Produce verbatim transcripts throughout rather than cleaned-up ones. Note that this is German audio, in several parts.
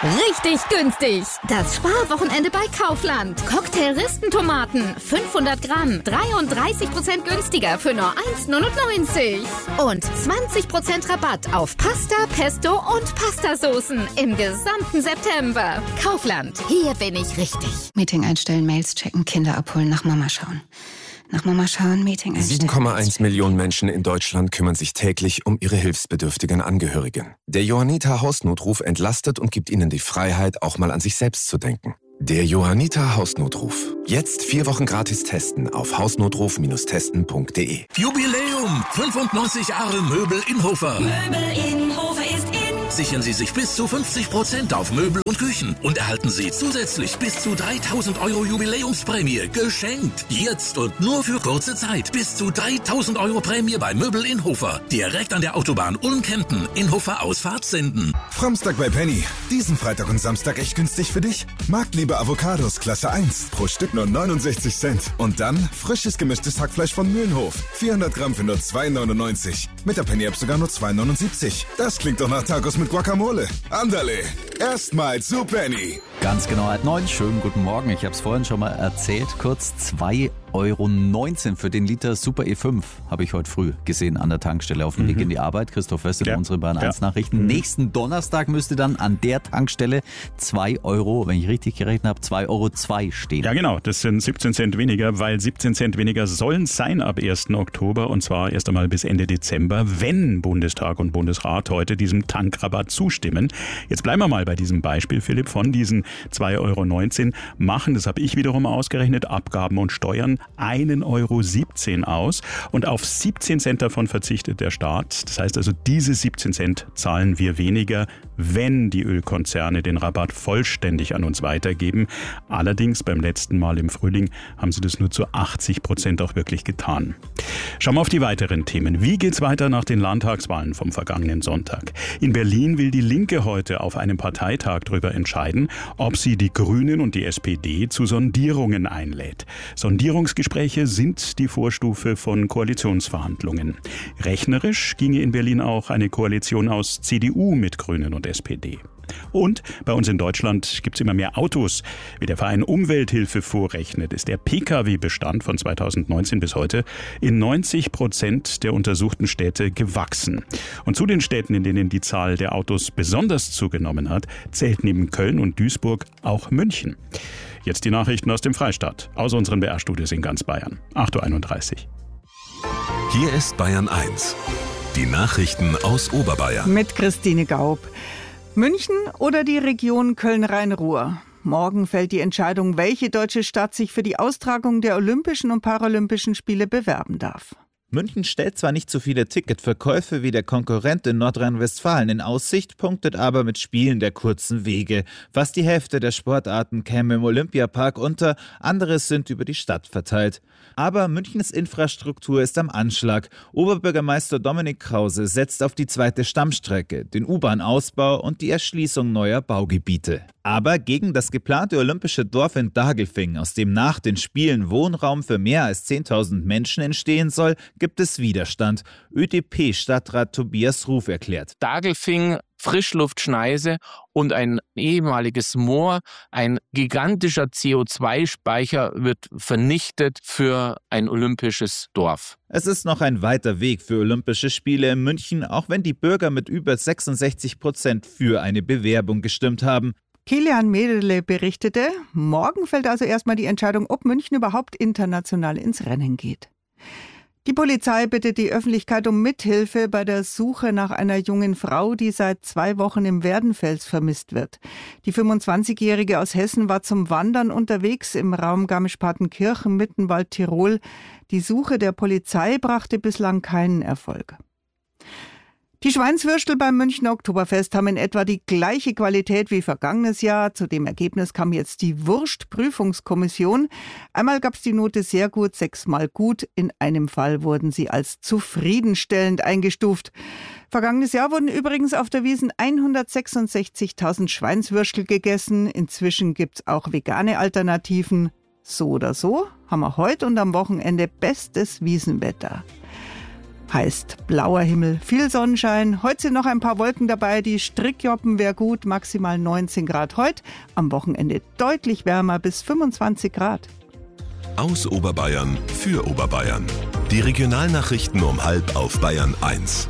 Richtig günstig. Das Sparwochenende bei Kaufland. Cocktail-Ristentomaten, fünfhundert Gramm, dreiunddreißig Prozent günstiger für nur eins Komma neunundneunzig. Und zwanzig Prozent Rabatt auf Pasta, Pesto und Pastasoßen im gesamten September. Kaufland, hier bin ich richtig. Meeting einstellen, Mails checken, Kinder abholen, nach Mama schauen. Nach Mama schauen, Meeting einstellen. sieben Komma eins Millionen Menschen in Deutschland kümmern sich täglich um ihre hilfsbedürftigen Angehörigen. Der Johanniter Hausnotruf entlastet und gibt ihnen die Freiheit, auch mal an sich selbst zu denken. Der Johanniter Hausnotruf. Jetzt vier Wochen gratis testen auf hausnotruf testen punkt de. Jubiläum! fünfundneunzig Jahre Möbel Inhofer. Möbel Inhofer ist in. Sichern Sie sich bis zu fünfzig Prozent auf Möbel und Küchen und erhalten Sie zusätzlich bis zu dreitausend Euro Jubiläumsprämie geschenkt. Jetzt und nur für kurze Zeit. Bis zu dreitausend Euro Prämie bei Möbel Inhofer. Direkt an der Autobahn Ulm-Kempten. Inhofer Ausfahrt senden. Framstag bei Penny. Diesen Freitag und Samstag echt günstig für dich. Marktliebe Avocados Klasse eins. Pro Stück nur neunundsechzig Cent. Und dann frisches gemischtes Hackfleisch von Mühlenhof. vierhundert Gramm für nur zwei neunundneunzig. Mit der Penny-App sogar nur zwei neunundsiebzig. Das klingt doch nach Tacos mit Guacamole. Andale. Erstmal zu Penny. Ganz genau, halb neun. Schönen guten Morgen. Ich habe es vorhin schon mal erzählt. Kurz zwei Euro neunzehn für den Liter Super E fünf habe ich heute früh gesehen an der Tankstelle auf dem mhm. Weg in die Arbeit. Christoph Wessel, ja. unsere Bayern eins Nachrichten. Mhm. Nächsten Donnerstag müsste dann an der Tankstelle zwei Euro, wenn ich richtig gerechnet habe, zwei Euro zwei stehen. Ja genau, das sind siebzehn Cent weniger, weil siebzehn Cent weniger sollen es sein ab ersten Oktober und zwar erst einmal bis Ende Dezember, wenn Bundestag und Bundesrat heute diesem Tankrabatt zustimmen. Jetzt bleiben wir mal bei diesem Beispiel, Philipp, von diesen zwei Euro neunzehn machen, das habe ich wiederum ausgerechnet, Abgaben und Steuern ein Euro siebzehn aus und auf siebzehn Cent davon verzichtet der Staat. Das heißt also, diese siebzehn Cent zahlen wir weniger, wenn die Ölkonzerne den Rabatt vollständig an uns weitergeben. Allerdings beim letzten Mal im Frühling haben sie das nur zu achtzig Prozent auch wirklich getan. Schauen wir auf die weiteren Themen. Wie geht's weiter nach den Landtagswahlen vom vergangenen Sonntag? In Berlin will die Linke heute auf einem Parteitag darüber entscheiden, ob sie die Grünen und die S P D zu Sondierungen einlädt. Sondierungsgespräche sind die Vorstufe von Koalitionsverhandlungen. Rechnerisch ginge in Berlin auch eine Koalition aus C D U mit Grünen und S P D. Und bei uns in Deutschland gibt es immer mehr Autos. Wie der Verein Umwelthilfe vorrechnet, ist der Pkw-Bestand von zweitausendneunzehn bis heute in neunzig Prozent der untersuchten Städte gewachsen. Und zu den Städten, in denen die Zahl der Autos besonders zugenommen hat, zählt neben Köln und Duisburg auch München. Jetzt die Nachrichten aus dem Freistaat, aus unseren B R-Studios in ganz Bayern. acht Uhr einunddreißig. Hier ist Bayern eins. Die Nachrichten aus Oberbayern. Mit Christine Gaub. München oder die Region Köln-Rhein-Ruhr? Morgen fällt die Entscheidung, welche deutsche Stadt sich für die Austragung der Olympischen und Paralympischen Spiele bewerben darf. München stellt zwar nicht so viele Ticketverkäufe wie der Konkurrent in Nordrhein-Westfalen in Aussicht, punktet aber mit Spielen der kurzen Wege. Fast die Hälfte der Sportarten käme im Olympiapark unter, anderes sind über die Stadt verteilt. Aber Münchens Infrastruktur ist am Anschlag. Oberbürgermeister Dominik Krause setzt auf die zweite Stammstrecke, den U-Bahn-Ausbau und die Erschließung neuer Baugebiete. Aber gegen das geplante olympische Dorf in Daglfing, aus dem nach den Spielen Wohnraum für mehr als zehntausend Menschen entstehen soll, gibt es Widerstand. ÖDP-Stadtrat Tobias Ruf erklärt. Daglfing, Frischluftschneise und ein ehemaliges Moor, ein gigantischer C O zwei Speicher wird vernichtet für ein olympisches Dorf. Es ist noch ein weiter Weg für Olympische Spiele in München, auch wenn die Bürger mit über sechsundsechzig Prozent für eine Bewerbung gestimmt haben. Kilian Mädele berichtete, morgen fällt also erstmal die Entscheidung, ob München überhaupt international ins Rennen geht. Die Polizei bittet die Öffentlichkeit um Mithilfe bei der Suche nach einer jungen Frau, die seit zwei Wochen im Werdenfels vermisst wird. Die fünfundzwanzigjährige aus Hessen war zum Wandern unterwegs im Raum Garmisch-Partenkirchen, Mittenwald, Tirol. Die Suche der Polizei brachte bislang keinen Erfolg. Die Schweinswürstel beim Münchner Oktoberfest haben in etwa die gleiche Qualität wie vergangenes Jahr. Zu dem Ergebnis kam jetzt die Wurstprüfungskommission. Einmal gab es die Note sehr gut, sechsmal gut. In einem Fall wurden sie als zufriedenstellend eingestuft. Vergangenes Jahr wurden übrigens auf der Wiesn hundertsechsundsechzigtausend Schweinswürstel gegessen. Inzwischen gibt es auch vegane Alternativen. So oder so haben wir heute und am Wochenende bestes Wiesenwetter. Heißt blauer Himmel, viel Sonnenschein. Heute sind noch ein paar Wolken dabei. Die Strickjoppen wäre gut, maximal neunzehn Grad heute. Am Wochenende deutlich wärmer, bis fünfundzwanzig Grad. Aus Oberbayern für Oberbayern. Die Regionalnachrichten um halb auf Bayern eins.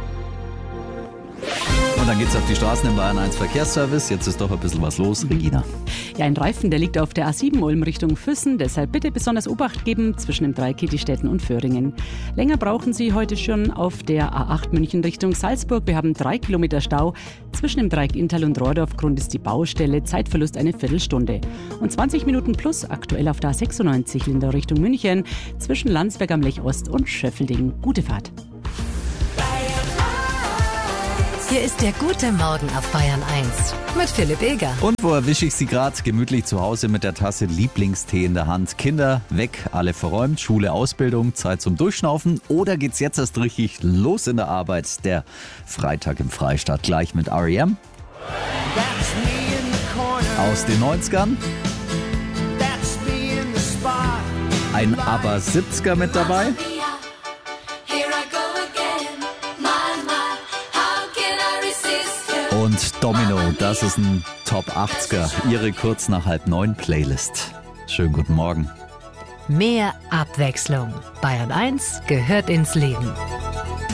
Und dann geht's auf die Straßen im Bayern eins Verkehrsservice. Jetzt ist doch ein bisschen was los, Regina. Ja, ein Reifen, der liegt auf der A sieben Ulm Richtung Füssen. Deshalb bitte besonders Obacht geben zwischen dem Dreieck Kietistetten und Föhringen. Länger brauchen Sie heute schon auf der A acht München Richtung Salzburg. Wir haben drei Kilometer Stau. Zwischen dem Dreieck Inntal und Rohrdorf. Grund ist die Baustelle. Zeitverlust eine Viertelstunde. Und zwanzig Minuten plus aktuell auf der A sechsundneunzig Lindau Richtung München. Zwischen Landsberg am Lech Ost und Schöffelding. Gute Fahrt. Hier ist der gute Morgen auf Bayern eins mit Philipp Eger. Und wo erwische ich Sie gerade? Gemütlich zu Hause mit der Tasse Lieblingstee in der Hand. Kinder weg, alle verräumt, Schule, Ausbildung, Zeit zum Durchschnaufen. Oder geht's jetzt erst richtig los in der Arbeit? Der Freitag im Freistaat gleich mit R E M. Aus den neunzigern. Ein ABBA siebziger mit dabei. Und Domino, das ist ein Top achtziger, Ihre kurz nach halb neun Playlist. Schönen guten Morgen. Mehr Abwechslung. Bayern eins gehört ins Leben.